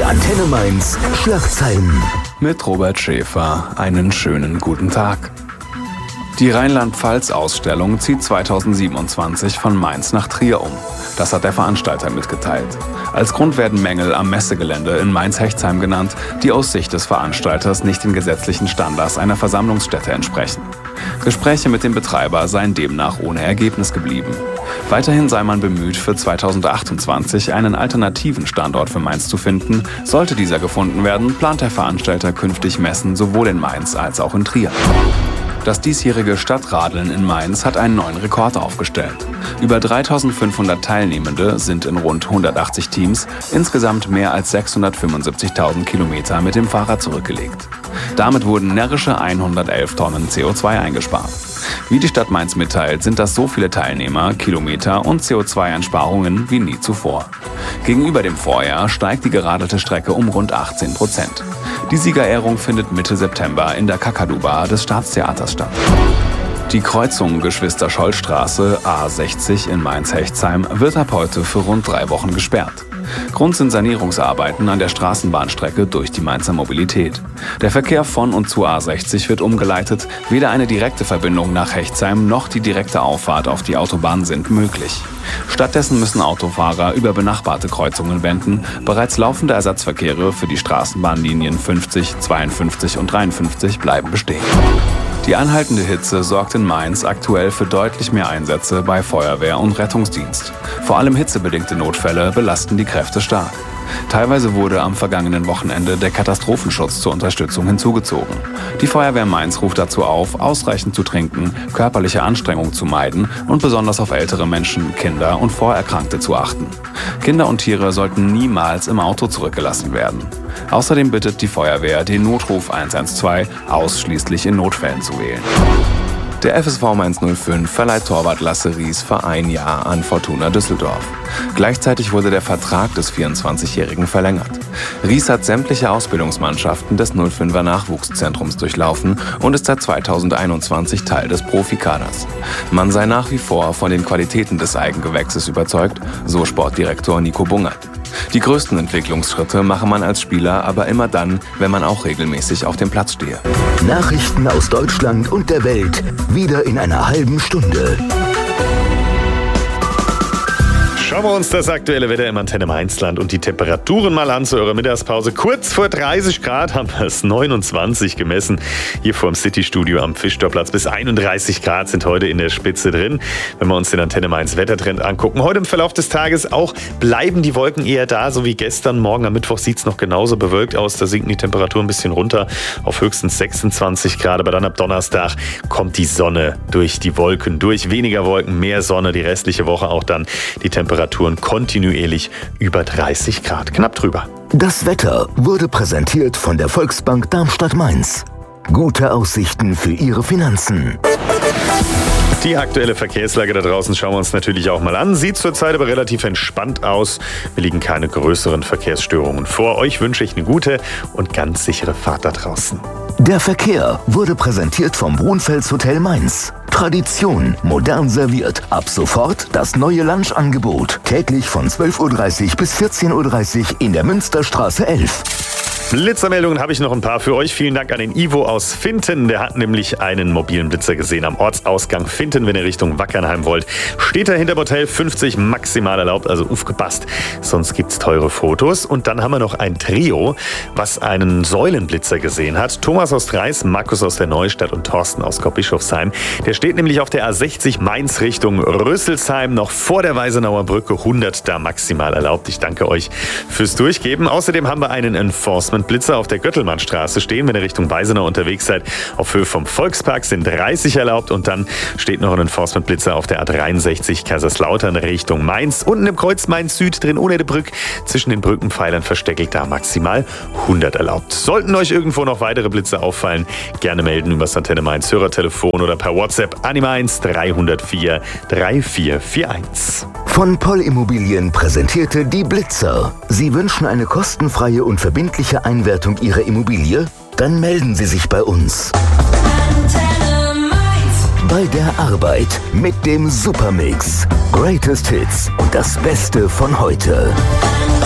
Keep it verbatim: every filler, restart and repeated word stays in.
Die Antenne Mainz Schlagzeilen. Mit Robert Schäfer einen schönen guten Tag. Die Rheinland-Pfalz-Ausstellung zieht zweitausendsiebenundzwanzig von Mainz nach Trier um. Das hat der Veranstalter mitgeteilt. Als Grund werden Mängel am Messegelände in Mainz-Hechtsheim genannt, die aus Sicht des Veranstalters nicht den gesetzlichen Standards einer Versammlungsstätte entsprechen. Gespräche mit dem Betreiber seien demnach ohne Ergebnis geblieben. Weiterhin sei man bemüht, für zweitausendachtundzwanzig einen alternativen Standort für Mainz zu finden. Sollte dieser gefunden werden, plant der Veranstalter künftig Messen sowohl in Mainz als auch in Trier. Das diesjährige Stadtradeln in Mainz hat einen neuen Rekord aufgestellt. Über dreitausendfünfhundert Teilnehmende sind in rund hundertachtzig Teams insgesamt mehr als sechshundertfünfundsiebzigtausend Kilometer mit dem Fahrrad zurückgelegt. Damit wurden närrische hundertelf Tonnen C O zwei eingespart. Wie die Stadt Mainz mitteilt, sind das so viele Teilnehmer, Kilometer und C O zwei Einsparungen wie nie zuvor. Gegenüber dem Vorjahr steigt die geradelte Strecke um rund achtzehn Prozent. Die Siegerehrung findet Mitte September in der Kakadu-Bar des Staatstheaters statt. Die Kreuzung Geschwister-Scholl-Straße A sechzig in Mainz-Hechtsheim wird ab heute für rund drei Wochen gesperrt. Grund sind Sanierungsarbeiten an der Straßenbahnstrecke durch die Mainzer Mobilität. Der Verkehr von und zu A sechzig wird umgeleitet. Weder eine direkte Verbindung nach Hechtsheim noch die direkte Auffahrt auf die Autobahn sind möglich. Stattdessen müssen Autofahrer über benachbarte Kreuzungen wenden. Bereits laufende Ersatzverkehre für die Straßenbahnlinien fünfzig, zweiundfünfzig und dreiundfünfzig bleiben bestehen. Die anhaltende Hitze sorgt in Mainz aktuell für deutlich mehr Einsätze bei Feuerwehr und Rettungsdienst. Vor allem hitzebedingte Notfälle belasten die Kräfte stark. Teilweise wurde am vergangenen Wochenende der Katastrophenschutz zur Unterstützung hinzugezogen. Die Feuerwehr Mainz ruft dazu auf, ausreichend zu trinken, körperliche Anstrengung zu meiden und besonders auf ältere Menschen, Kinder und Vorerkrankte zu achten. Kinder und Tiere sollten niemals im Auto zurückgelassen werden. Außerdem bittet die Feuerwehr, den Notruf eins eins zwei ausschließlich in Notfällen zu wählen. Der F S V Mainz null fünf verleiht Torwart Lasse Ries für ein Jahr an Fortuna Düsseldorf. Gleichzeitig wurde der Vertrag des vierundzwanzigjährigen verlängert. Ries hat sämtliche Ausbildungsmannschaften des null fünfer Nachwuchszentrums durchlaufen und ist seit zweitausendeinundzwanzig Teil des Profikaders. Man sei nach wie vor von den Qualitäten des Eigengewächses überzeugt, so Sportdirektor Nico Bungert. Die größten Entwicklungsschritte mache man als Spieler aber immer dann, wenn man auch regelmäßig auf dem Platz stehe. Nachrichten aus Deutschland und der Welt, wieder in einer halben Stunde. Schauen wir uns das aktuelle Wetter im Antenne Mainzland und die Temperaturen mal an zu eurer Mittagspause. Kurz vor dreißig Grad haben wir es neunundzwanzig gemessen. Hier vor dem City-Studio am Fischtorplatz. Bis einunddreißig Grad sind heute in der Spitze drin. Wenn wir uns den Antenne Mainz Wettertrend angucken. Heute im Verlauf des Tages auch bleiben die Wolken eher da, so wie gestern. Morgen am Mittwoch sieht es noch genauso bewölkt aus. Da sinken die Temperaturen ein bisschen runter auf höchstens sechsundzwanzig Grad. Aber dann ab Donnerstag kommt die Sonne durch die Wolken durch. Weniger Wolken, mehr Sonne. Die restliche Woche auch dann die Temperaturen kontinuierlich über dreißig Grad, knapp drüber. Das Wetter wurde präsentiert von der Volksbank Darmstadt-Mainz. Gute Aussichten für Ihre Finanzen. Die aktuelle Verkehrslage da draußen schauen wir uns natürlich auch mal an. Sieht zurzeit aber relativ entspannt aus. Mir liegen keine größeren Verkehrsstörungen vor. Euch wünsche ich eine gute und ganz sichere Fahrt da draußen. Der Verkehr wurde präsentiert vom Brunfels Hotel Mainz. Tradition, modern serviert. Ab sofort das neue Lunchangebot. Täglich von zwölf Uhr dreißig bis vierzehn Uhr dreißig in der Münsterstraße elf. Blitzermeldungen habe ich noch ein paar für euch. Vielen Dank an den Ivo aus Finten. Der hat nämlich einen mobilen Blitzer gesehen am Ortsausgang Finten, wenn ihr Richtung Wackernheim wollt. Steht da hinter Hotel fünfzig maximal erlaubt, also aufgepasst. Sonst gibt's teure Fotos. Und dann haben wir noch ein Trio, was einen Säulenblitzer gesehen hat. Thomas aus Dreis, Markus aus der Neustadt und Thorsten aus Kopp-Bischofsheim. Der steht nämlich auf der A sechzig Mainz Richtung Rüsselsheim, noch vor der Weisenauer Brücke. hundert da maximal erlaubt. Ich danke euch fürs Durchgeben. Außerdem haben wir einen Enforcement Blitzer auf der Göttelmannstraße stehen, wenn ihr Richtung Weisenau unterwegs seid. Auf Höhe vom Volkspark sind dreißig erlaubt und dann steht noch ein Enforcement Blitzer auf der A dreiundsechzig Kaiserslautern Richtung Mainz. Unten im Kreuz Mainz Süd drin ohne die Brücke, zwischen den Brückenpfeilern versteckelt, da maximal hundert erlaubt. Sollten euch irgendwo noch weitere Blitze auffallen, gerne melden über das Antenne Mainz Hörertelefon oder per WhatsApp an die Mainz drei null vier drei vier vier eins. Von Poll Immobilien präsentierte die Blitzer. Sie wünschen eine kostenfreie und verbindliche Einwertung Ihrer Immobilie? Dann melden Sie sich bei uns. Bei der Arbeit mit dem Supermix. Greatest Hits und das Beste von heute.